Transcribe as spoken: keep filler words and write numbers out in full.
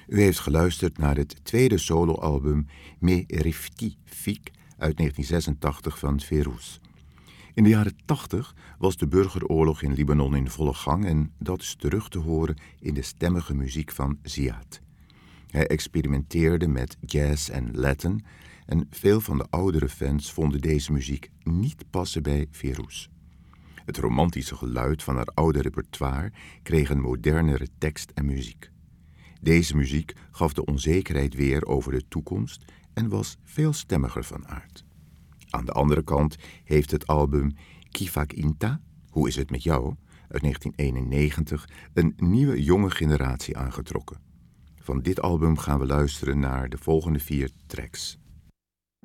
U heeft geluisterd naar het tweede soloalbum Me Rifti Fik uit negentien zesentachtig van Ferouz. In de jaren tachtig was de burgeroorlog in Libanon in volle gang en dat is terug te horen in de stemmige muziek van Ziad. Hij experimenteerde met jazz en Latin en veel van de oudere fans vonden deze muziek niet passen bij Ferouz. Het romantische geluid van haar oude repertoire kreeg een modernere tekst en muziek. Deze muziek gaf de onzekerheid weer over de toekomst en was veel stemmiger van aard. Aan de andere kant heeft het album Kifak Inta, Hoe is het met jou, uit negentien eenennegentig, een nieuwe jonge generatie aangetrokken. Van dit album gaan we luisteren naar de volgende vier tracks.